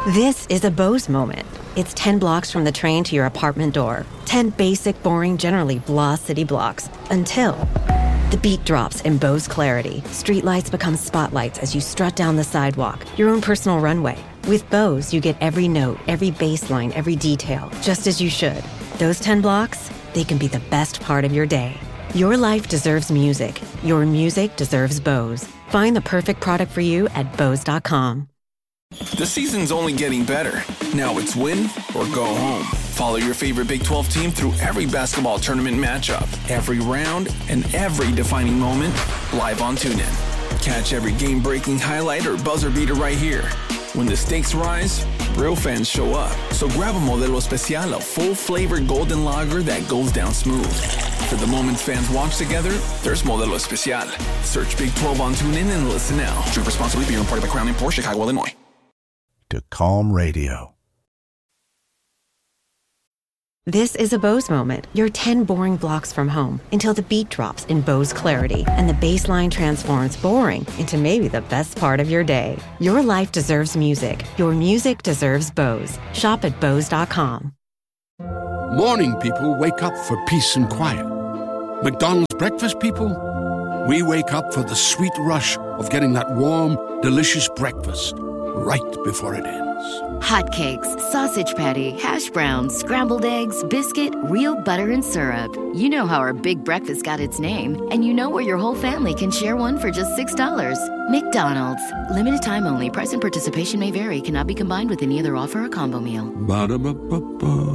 This is a Bose moment. It's 10 blocks from the train to your apartment door. 10 basic, boring, generally blah city blocks. Until the beat drops in Bose clarity. Streetlights become spotlights as you strut down the sidewalk, your own personal runway. With Bose, you get every note, every bass line, every detail, just as you should. Those 10 blocks, they can be the best part of your day. Your life deserves music. Your music deserves Bose. Find the perfect product for you at Bose.com. The season's only getting better. Now it's win or go home. Follow your favorite Big 12 team through every basketball tournament matchup, every round, and every defining moment live on TuneIn. Catch every game-breaking highlight or buzzer beater right here. When the stakes rise, real fans show up. So grab a Modelo Especial, a full-flavored golden lager that goes down smooth. For the moments fans watch together, there's Modelo Especial. Search Big 12 on TuneIn and listen now. Drink responsibly. Beer imported by Crown Imports, Chicago, Illinois. To Calm Radio. This is a Bose moment. You're 10 boring blocks from home until the beat drops in Bose clarity and the bass line transforms boring into maybe the best part of your day. Your life deserves music. Your music deserves Bose. Shop at Bose.com. Morning people wake up for peace and quiet. McDonald's breakfast people, we wake up for the sweet rush of getting that warm, delicious breakfast right before it ends. Hotcakes, sausage patty, hash browns, scrambled eggs, biscuit, real butter and syrup. You know how our big breakfast got its name, and you know where your whole family can share one for just $6. McDonald's. Limited time only. Price and participation may vary. Cannot be combined with any other offer or combo meal. Ba-da-ba-ba-ba.